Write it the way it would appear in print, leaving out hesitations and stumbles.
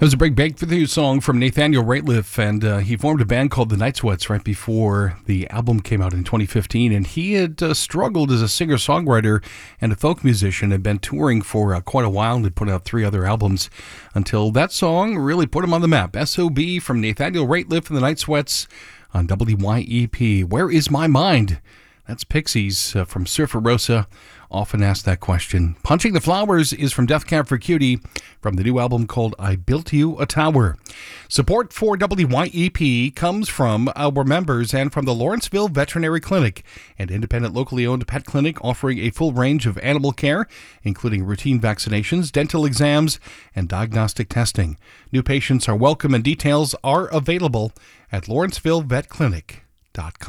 was a big breakthrough song from Nathaniel Rateliff, and he formed a band called the Night Sweats right before the album came out in 2015. And he had struggled as a singer-songwriter and a folk musician, had been touring for quite a while and had put out 3 other albums until that song really put him on the map. S.O.B. from Nathaniel Rateliff and the Night Sweats on WYEP. Where is my mind? That's Pixies from Surfer Rosa. Often asked that question. Punching the Flowers is from Death Cab for Cutie from the new album called I Built You a Tower. Support for WYEP comes from our members and from the Lawrenceville Veterinary Clinic, an independent locally owned pet clinic offering a full range of animal care, including routine vaccinations, dental exams, and diagnostic testing. New patients are welcome and details are available at lawrencevillevetclinic.com.